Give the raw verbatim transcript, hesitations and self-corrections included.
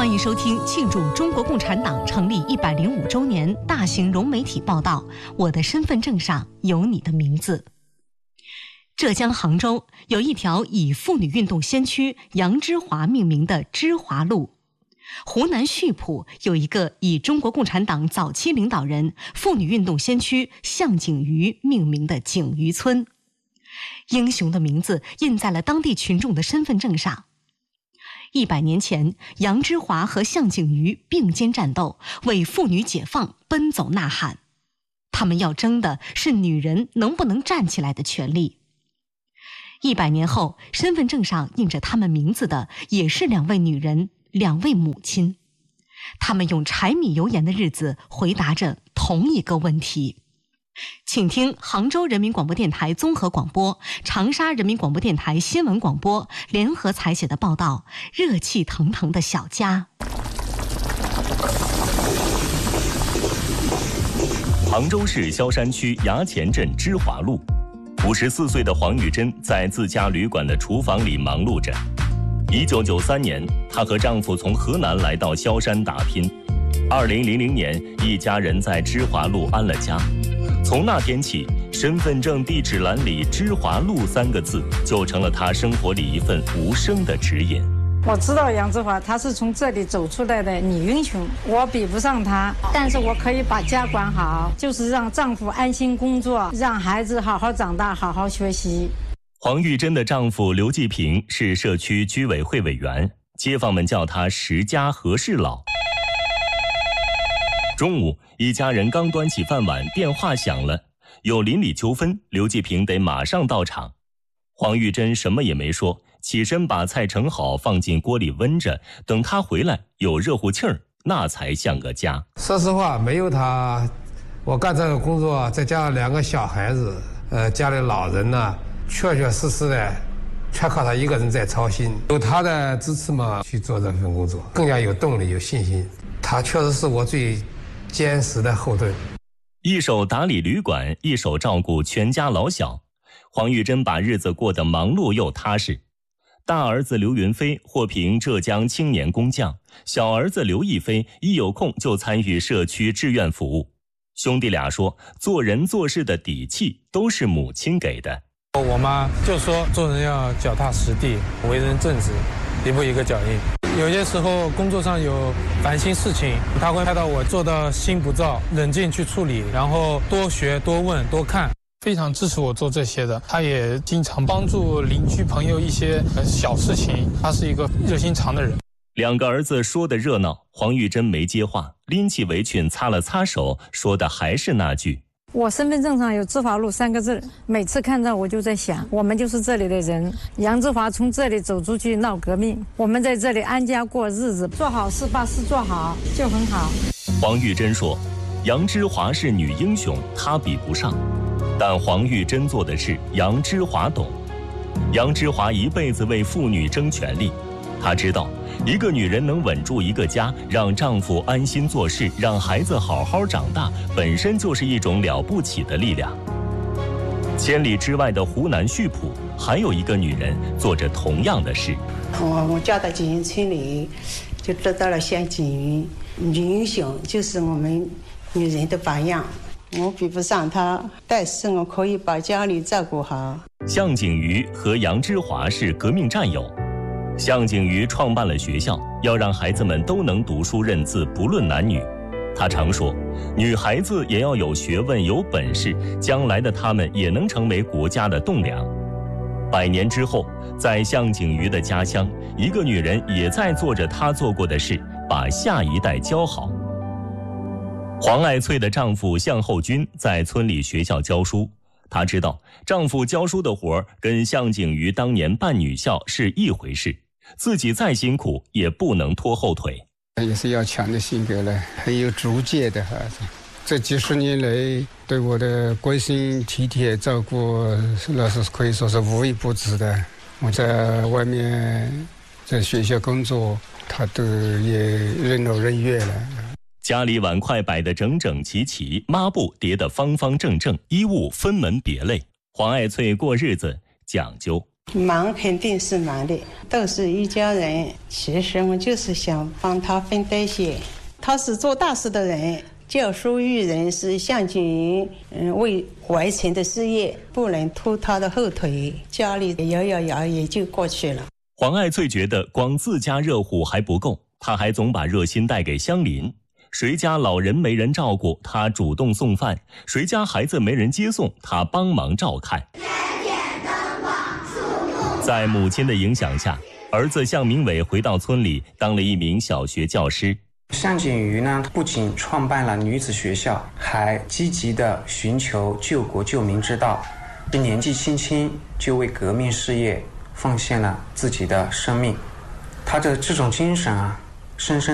欢迎收听庆祝中国共产党成立一百零五周年大型融媒体报道。我的身份证上有你的名字。浙江杭州有一条以妇女运动先驱杨之华命名的之华路。湖南溆浦有一个以中国共产党早期领导人、妇女运动先驱向景瑜命名的景瑜村。英雄的名字印在了当地群众的身份证上。一百年前，杨之华和向景瑜并肩战斗，为妇女解放奔走呐喊。他们要争的是女人能不能站起来的权利。一百年后，身份证上印着他们名字的也是两位女人，两位母亲。她们用柴米油盐的日子回答着同一个问题。请听杭州人民广播电台综合广播、长沙人民广播电台新闻广播联合采写的报道《热气腾腾的小家》。 杭州市萧山区衙前镇芝华路，五十四岁的黄玉珍在自家旅馆的厨房里忙碌着。一九九三年，她和丈夫从河南来到萧山打拼。二零零零年，一家人在芝华路安了家。从那天起，身份证地址栏里“芝华路”三个字就成了他生活里一份无声的指引。 我知道杨之华，她是从这里走出来的女英雄，我比不上她，但是我可以把家管好，就是让丈夫安心工作，让孩子好好长大，好好学习。 黄玉珍的丈夫刘继平是社区居委会委员，街坊们叫他石家和事佬。中午，一家人刚端起饭碗，电话响了，有邻里纠纷，刘继平得马上到场。黄玉珍什么也没说，起身把菜盛好，放进锅里温着，等他回来有热乎气儿，那才像个家。 说实话，没有他，我干这个工作，再加上两个小孩子，呃，家里老人呢，确确实实的全靠他一个人在操心。有他的支持嘛，去做这份工作更加有动力有信心。他确实是我最坚实的后盾。 一手打理旅馆，一手照顾全家老小，黄玉珍把日子过得忙碌又踏实。大儿子刘云飞获评浙江青年工匠，小儿子刘亦飞一有空就参与社区志愿服务。兄弟俩说，做人做事的底气都是母亲给的。 我妈就说，做人要脚踏实地，为人正直，一步一个脚印。有些时候工作上有烦心事情，他会看到我做到心不躁，冷静去处理，然后多学多问多看，非常支持我做这些的。他也经常帮助邻居朋友一些小事情，他是一个热心肠的人。 两个儿子说的热闹，黄玉珍没接话，拎起围裙擦了擦手，说的还是那句： 我身份证上有芝华路三个字，每次看到我就在想，我们就是这里的人。杨之华从这里走出去闹革命，我们在这里安家过日子，做好事把事做好就很好。 黄玉珍说，杨之华是女英雄，她比不上，但黄玉珍做的事杨之华懂。杨之华一辈子为妇女争权利，她知道一个女人能稳住一个家，让丈夫安心做事，让孩子好好长大，本身就是一种了不起的力量。千里之外的湖南溆浦还有一个女人做着同样的事。 我我嫁到景云村里，就得到了向景瑜，女英雄就是我们女人的榜样。我比不上她，但是我可以把家里照顾好。 向景瑜和杨之华是革命战友。向景瑜创办了学校，要让孩子们都能读书认字，不论男女。他常说，女孩子也要有学问有本事，将来的她们也能成为国家的栋梁。百年之后，在向景瑜的家乡，一个女人也在做着她做过的事，把下一代教好。黄爱翠的丈夫向厚军在村里学校教书，她知道丈夫教书的活跟向景瑜当年办女校是一回事，自己再辛苦也不能拖后腿。 也是要强的性格了，很有主见的孩子。这几十年来对我的关心体贴照顾，那是可以说是无微不至的。我在外面在学校工作，他都也任劳任怨了。 家里碗筷摆得整整齐齐，抹布叠得方方正正，衣物分门别类。黄爱翠过日子讲究， 忙肯定是忙的，都是一家人。其实我就是想帮他分担些。他是做大事的人，教书育人是向景云嗯为完成的事业，不能拖他的后腿，家里摇摇摇也就过去了。 黄爱翠觉得光自家热乎还不够，她还总把热心带给乡邻。谁家老人没人照顾，她主动送饭；谁家孩子没人接送，她帮忙照看。在母亲的影响下，儿子向明伟回到村里当了一名小学教师。 向景瑜呢，不仅创办了女子学校，还积极地寻求救国救民之道。年纪轻轻就为革命事业奉献了自己的生命，他的这种精神啊，深深